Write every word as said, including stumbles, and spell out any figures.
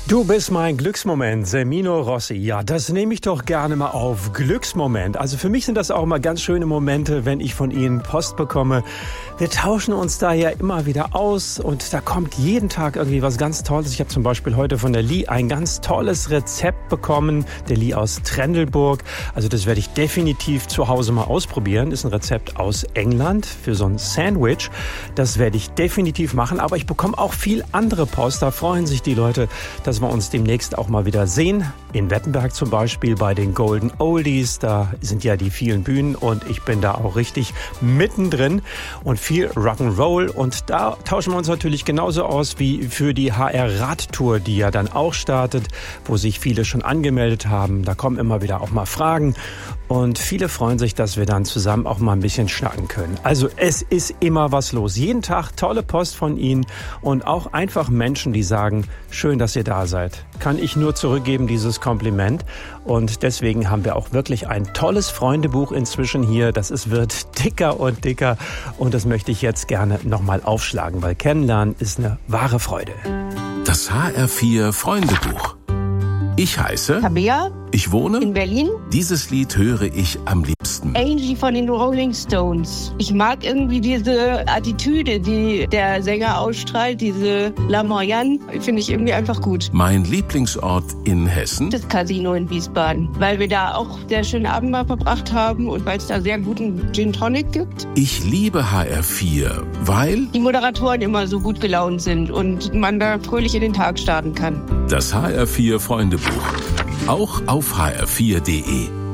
Du bist mein Glücksmoment, Semino Rossi. Ja, das nehme ich doch gerne mal auf. Glücksmoment. Also für mich sind das auch immer ganz schöne Momente, wenn ich von Ihnen Post bekomme. Wir tauschen uns da ja immer wieder aus und da kommt jeden Tag irgendwie was ganz Tolles. Ich habe zum Beispiel heute von der Lee ein ganz tolles Rezept bekommen. Der Lee aus Trendelburg. Also das werde ich definitiv zu Hause mal ausprobieren. Ist ein Rezept aus England für so ein Sandwich. Das werde ich definitiv machen. Aber ich bekomme auch viel andere Post. Da freuen sich die Leute, dass wir uns demnächst auch mal wieder sehen. In Wettenberg zum Beispiel bei den Golden Oldies. Da sind ja die vielen Bühnen und ich bin da auch richtig mittendrin und viel Rock'n'Roll. Und da tauschen wir uns natürlich genauso aus wie für die H R Radtour, die ja dann auch startet, wo sich viele schon angemeldet haben. Da kommen immer wieder auch mal Fragen. Und viele freuen sich, dass wir dann zusammen auch mal ein bisschen schnacken können. Also es ist immer was los. Jeden Tag tolle Post von Ihnen und auch einfach Menschen, die sagen, schön, dass ihr da seid. Kann ich nur zurückgeben, dieses Kompliment. Und deswegen haben wir auch wirklich ein tolles Freundebuch inzwischen hier. Das ist, wird dicker und dicker. Und das möchte ich jetzt gerne nochmal aufschlagen, weil Kennenlernen ist eine wahre Freude. Das H R vier Freundebuch. Ich heiße Tabea. Ich wohne in Berlin. Dieses Lied höre ich am liebsten. Angie von den Rolling Stones. Ich mag irgendwie diese Attitüde, die der Sänger ausstrahlt, diese Lamoyan, finde ich irgendwie einfach gut. Mein Lieblingsort in Hessen? Das Casino in Wiesbaden, weil wir da auch sehr schönen Abend mal verbracht haben und weil es da sehr guten Gin Tonic gibt. Ich liebe H R vier, weil die Moderatoren immer so gut gelaunt sind und man da fröhlich in den Tag starten kann. Das H R vier Freundebuch. Auch auf h r vier punkt d e.